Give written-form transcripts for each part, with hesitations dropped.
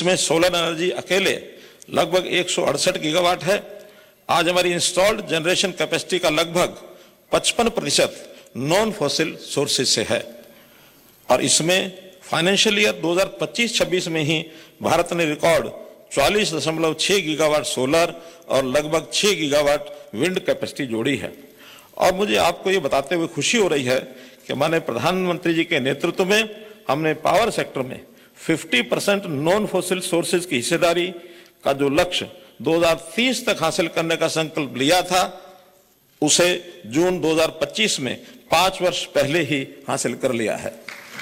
इसमें solar energy अकेले लगभग 168 गीगावाट है। आज हमारी इंस्टॉल्ड जनरेशन कैपेसिटी का लगभग 55% नॉन फॉसिल सोर्सेज से है और इसमें फाइनेंशियल ईयर 2025-26 में ही भारत ने रिकॉर्ड 44.6 गीगावाट सोलर और लगभग 6 गीगावाट विंड कैपेसिटी जोड़ी है। और मुझे आपको ये बताते हुए खुशी हो रही है कि माननीय प्रधानमंत्री जी के नेतृत्व में हमने पावर सेक्टर में 50% नॉन फॉसिल सोर्सेज की हिस्सेदारी का जो लक्ष्य 2030 तक हासिल करने का संकल्प लिया था, उसे जून 2025 में 5 वर्ष पहले ही हासिल कर लिया है।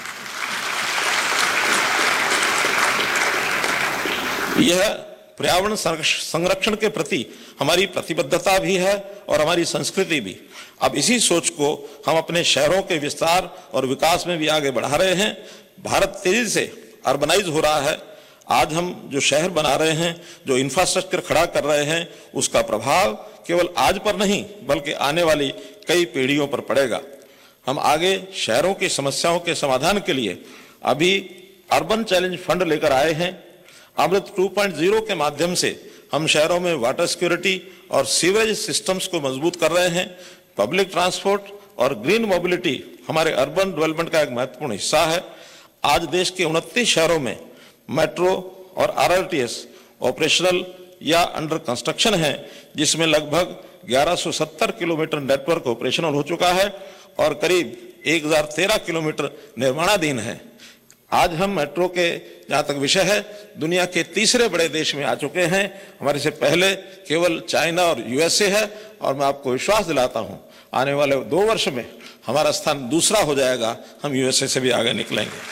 यह पर्यावरण संरक्षण के प्रति हमारी प्रतिबद्धता भी है और हमारी संस्कृति भी। अब इसी सोच को हम अपने शहरों के विस्तार और विकास में भी आगे बढ़ा रहे हैं। भारत तेजी से अर्बनाइज हो रहा है। आज हम जो शहर बना रहे हैं, जो इंफ्रास्ट्रक्चर खड़ा कर रहे हैं, उसका प्रभाव केवल आज पर नहीं बल्कि आने वाली कई पीढ़ियों पर पड़ेगा। हम आगे शहरों की समस्याओं के समाधान के लिए अभी अर्बन चैलेंज फंड लेकर आए हैं। अमृत 2.0 के माध्यम से हम शहरों में वाटर सिक्योरिटी और सीवरेज सिस्टम्स को मजबूत कर रहे हैं। पब्लिक ट्रांसपोर्ट और ग्रीन मोबिलिटी हमारे अर्बन डेवलपमेंट का एक महत्वपूर्ण हिस्सा है। आज देश के 29 शहरों में मेट्रो और आरआरटीएस ऑपरेशनल या अंडर कंस्ट्रक्शन है, जिसमें लगभग 1170 किलोमीटर नेटवर्क ऑपरेशनल हो चुका है और करीब 1013 किलोमीटर निर्माणाधीन है। आज हम मेट्रो के जहाँ तक विषय है दुनिया के तीसरे बड़े देश में आ चुके हैं। हमारे से पहले केवल चाइना और यूएसए है और मैं आपको विश्वास दिलाता हूँ आने वाले 2 वर्ष में हमारा स्थान दूसरा हो जाएगा। हम यूएसए से भी आगे निकलेंगे।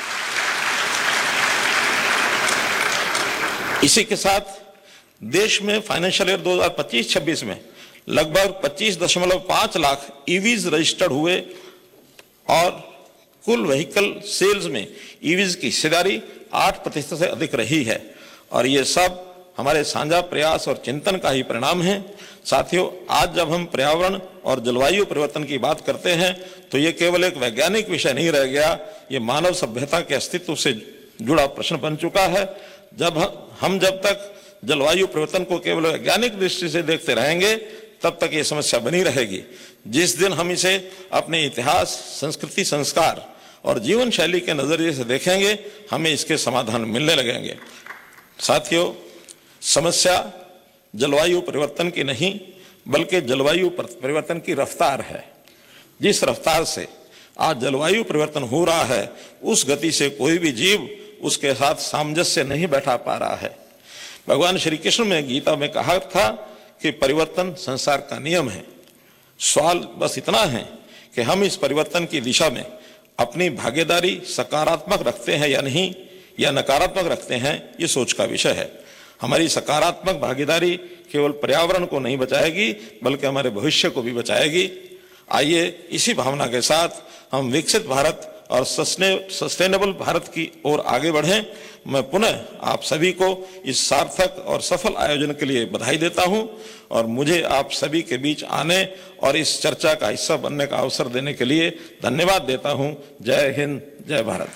इसी के साथ देश में फाइनेंशियल ईयर 2025-26 में लगभग 25.5 लाख ईवीज रजिस्टर्ड हुए और कुल व्हीकल सेल्स में ईवीज की हिस्सेदारी 8% से अधिक रही है और ये सब हमारे साझा प्रयास और चिंतन का ही परिणाम है। साथियों, आज जब हम पर्यावरण और जलवायु परिवर्तन की बात करते हैं तो ये केवल एक वैज्ञानिक विषय नहीं रह गया, ये मानव सभ्यता के अस्तित्व से जुड़ा प्रश्न बन चुका है। जब तक जलवायु परिवर्तन को केवल वैज्ञानिक दृष्टि से देखते रहेंगे तब तक ये समस्या बनी रहेगी। जिस दिन हम इसे अपने इतिहास, संस्कृति, संस्कार और जीवन शैली के नजरिए से देखेंगे, हमें इसके समाधान मिलने लगेंगे। साथियों, समस्या जलवायु परिवर्तन की नहीं बल्कि जलवायु परिवर्तन की रफ्तार है। जिस रफ्तार से आज जलवायु परिवर्तन हो रहा है, उस गति से कोई भी जीव उसके साथ सामंजस्य नहीं बैठा पा रहा है। भगवान श्री कृष्ण ने गीता में कहा था कि परिवर्तन संसार का नियम है। सवाल बस इतना है कि हम इस परिवर्तन की दिशा में अपनी भागीदारी सकारात्मक रखते हैं या नहीं, या नकारात्मक रखते हैं, ये सोच का विषय है। हमारी सकारात्मक भागीदारी केवल पर्यावरण को नहीं बचाएगी बल्कि हमारे भविष्य को भी बचाएगी। आइए इसी भावना के साथ हम विकसित भारत और सस्टेनेबल भारत की ओर आगे बढ़ें। मैं पुनः आप सभी को इस सार्थक और सफल आयोजन के लिए बधाई देता हूं और मुझे आप सभी के बीच आने और इस चर्चा का हिस्सा बनने का अवसर देने के लिए धन्यवाद देता हूं। जय हिंद, जय भारत।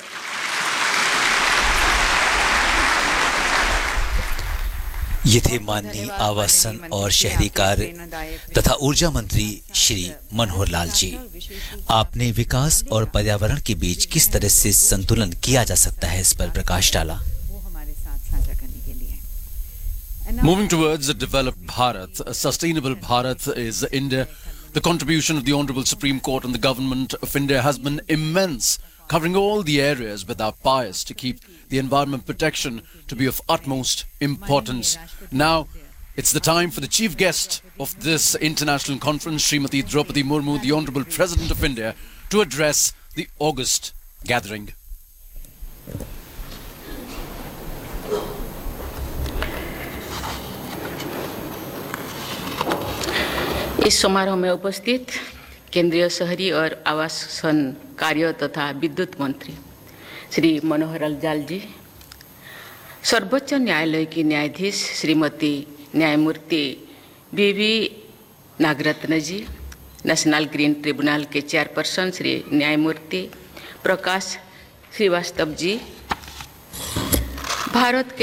ये थे माननीय आवासन और शहरी कार्य तथा ऊर्जा मंत्री श्री मनोहर लाल जी। आपने विकास और पर्यावरण के बीच किस तरह से संतुलन किया जा सकता है, इस पर प्रकाश डाला। Moving towards a developed Bharat, a sustainable Bharat is India. The contribution of the Honorable Supreme Court and the Government of India has been immense, covering all the areas with our pious to keep the environment protection to be of utmost importance. Now, it's the time for the chief guest of this international conference, Srimati Draupadi Murmu, the Honorable President of India, to address the August gathering. इस समारोह में उपस्थित केंद्रीय शहरी और आवासन कार्य तथा विद्युत मंत्री श्री मनोहर लाल जी, सर्वोच्च न्यायालय की न्यायाधीश श्रीमती न्यायमूर्ति बीवी नागरत्न जी, नेशनल ग्रीन ट्रिब्यूनल के चेयरपर्सन श्री न्यायमूर्ति प्रकाश श्रीवास्तव जी, भारत के